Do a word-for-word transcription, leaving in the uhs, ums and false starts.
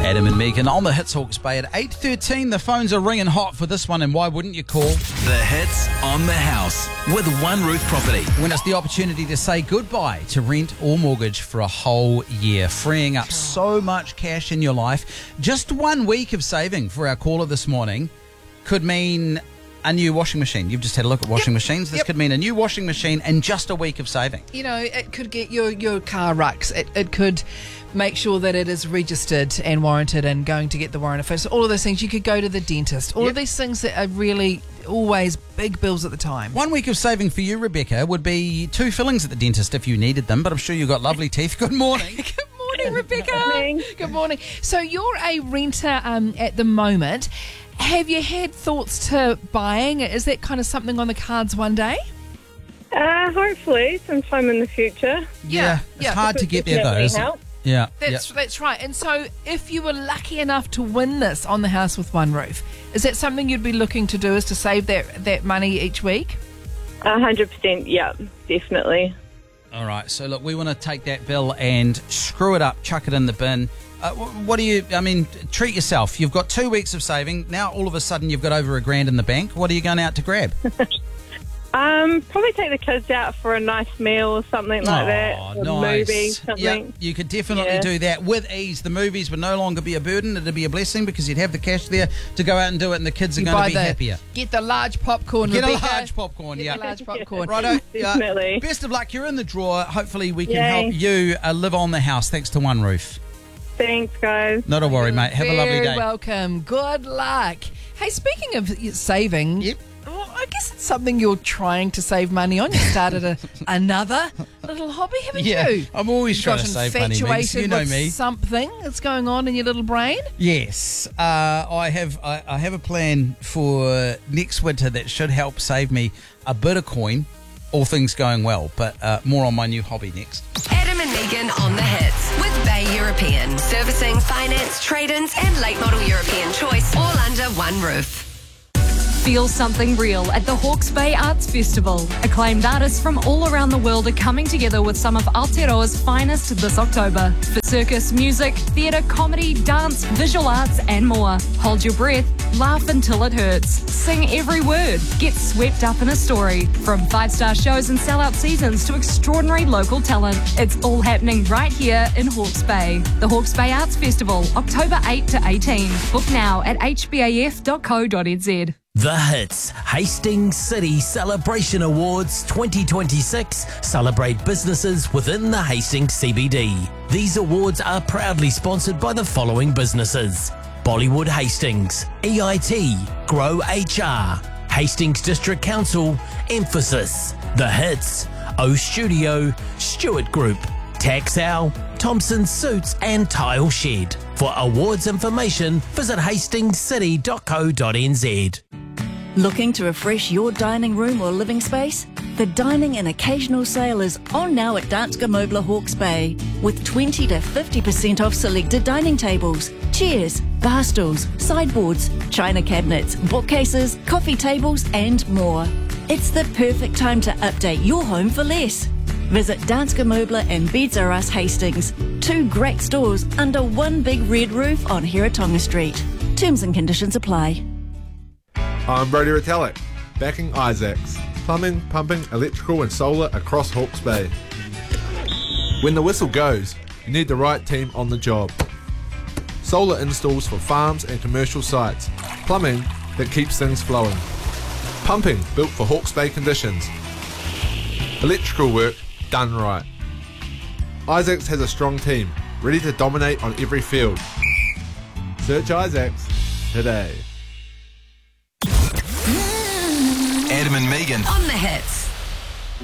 Adam and Megan on the Hits Hawke's Bay at eight thirteen. The phones are ringing hot for this one, and why wouldn't you call? The Hits on the House with One Roof Property. When it's the opportunity to say goodbye to rent or mortgage for a whole year, freeing up so much cash in your life. Just one week of saving for our caller this morning could mean a new washing machine. You've just had a look at washing Yep. machines. This Yep. could mean a new washing machine and just a week of saving. You know, it could get your, your car rucks. It, it could make sure that it is registered and warranted and going to get the warrant first. All of those things. You could go to the dentist. All Yep. of these things that are really always big bills at the time. One week of saving for you, Rebecca, would be two fillings at the dentist if you needed them, but I'm sure you've got lovely teeth. Good morning. Good morning, Rebecca. Good morning. Good morning. So you're a renter um, at the moment. Have you had thoughts to buying? Is that kind of something on the cards one day? Uh, hopefully, sometime in the future. Yeah, it's yeah. hard to get there though, Definitely isn't it? help. Yeah. That's yeah. that's right. And so if you were lucky enough to win this on the House with One Roof, is that something you'd be looking to do, is to save that, that money each week? A hundred percent, yeah, definitely. All right, so look, we want to take that bill and screw it up, chuck it in the bin. Uh, wh- what do you, I mean, treat yourself. You've got two weeks of saving. Now all of a sudden you've got over a grand in the bank. What are you going out to grab? Um, probably take the kids out for a nice meal or something like Oh, that. Or nice. a movie, something. Yeah, you could definitely Yeah. do that with ease. The movies would no longer be a burden. It'd be a blessing because you'd have the cash there to go out and do it, and the kids are You going buy to be the, happier. Get the large popcorn, Get Rebecca. a large popcorn, Get yeah. the large popcorn. Righto. Uh, Definitely. best of luck. You're in the draw. Hopefully we can Yay. help you uh, live on the house thanks to One Roof. Thanks, guys. Not a worry, mate. Have a lovely Very day. welcome. Good luck. Hey, speaking of saving, Yep. well, I guess it's something you're trying to save money on. You started a, another little hobby, haven't Yeah, you? I'm always You trying got to save money, Megs. infatuated You know with me. something that's going on in your little brain. Yes, uh, I have. I, I have a plan for next winter that should help save me a bit of coin, all things going well. But uh, more on my new hobby next. Adam and Megan on the Hits with Bay European. Servicing, finance, trade-ins and late model European choice, all under one roof. Feel something real at the Hawke's Bay Arts Festival. Acclaimed artists from all around the world are coming together with some of Aotearoa's finest this October. For circus, music, theatre, comedy, dance, visual arts and more. Hold your breath, laugh until it hurts, sing every word, get swept up in a story. From five-star shows and sell-out seasons to extraordinary local talent, it's all happening right here in Hawke's Bay. The Hawke's Bay Arts Festival, October eighth to eighteenth. Book now at h b a f dot co dot n z. The Hits Hastings City Celebration Awards twenty twenty-six celebrate businesses within the Hastings C B D. These awards are proudly sponsored by the following businesses: Bollywood Hastings, E I T, Grow H R, Hastings District Council, Emphasis, The Hits, O Studio, Stewart Group, Taxow, Thompson Suits and Tile Shed. For awards information, visit hastings city dot co dot n z. Looking to refresh your dining room or living space? The dining and occasional sale is on now at Danske Møbler Hawke's Bay, with twenty to fifty percent off selected dining tables, chairs, bar stools, sideboards, china cabinets, bookcases, coffee tables and more. It's the perfect time to update your home for less. Visit Danske Møbler and Beds R Us Hastings, two great stores under one big red roof on Hiratonga Street. Terms and conditions apply. I'm Brody Retallick, backing Isaacs, plumbing, pumping, electrical and solar across Hawke's Bay. When the whistle goes, you need the right team on the job. Solar installs for farms and commercial sites, plumbing that keeps things flowing, pumping built for Hawke's Bay conditions, electrical work done right. Isaacs has a strong team, ready to dominate on every field. Search Isaacs today. Adam and Megan On the Hits.